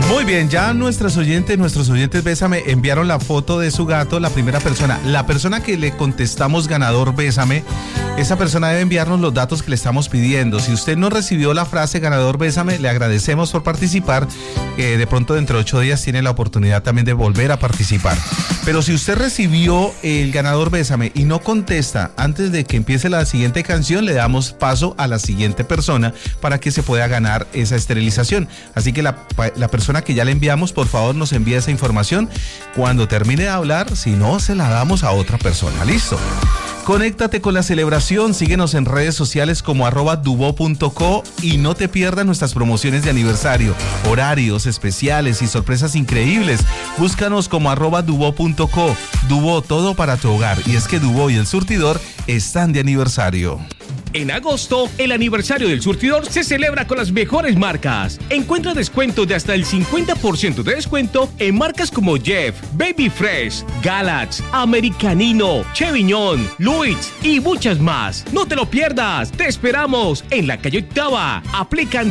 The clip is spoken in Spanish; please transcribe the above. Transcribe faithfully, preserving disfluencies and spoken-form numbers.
Muy bien, ya nuestros oyentes, nuestros oyentes Bésame enviaron la foto de su gato, la primera persona. La persona que le contestamos ganador Bésame, esa persona debe enviarnos los datos que le estamos pidiendo. Si usted no recibió la frase ganador Bésame, le agradecemos por participar. Eh, de pronto dentro de ocho días tiene la oportunidad también de volver a participar. Pero si usted recibió el ganador Bésame y no contesta antes de que empiece la siguiente canción, le damos paso a la siguiente persona para que se pueda ganar esa esterilización. Así que la, la persona que ya le enviamos, por favor nos envía esa información. Cuando termine de hablar, si no, se la damos a otra persona. ¿Listo? Conéctate con la celebración, síguenos en redes sociales como arroba dubo punto co y no te pierdas nuestras promociones de aniversario, horarios especiales y sorpresas increíbles. Búscanos como arroba dubo punto co. Dubo, todo para tu hogar. Y es que Dubo y el surtidor están de aniversario. En agosto, el aniversario del surtidor se celebra con las mejores marcas. Encuentra descuentos de hasta el cincuenta por ciento de descuento en marcas como Jeff, Baby Fresh, Galax, Americanino, Chevignon, Louis y muchas más. No te lo pierdas. Te esperamos en la calle Octava. Aplican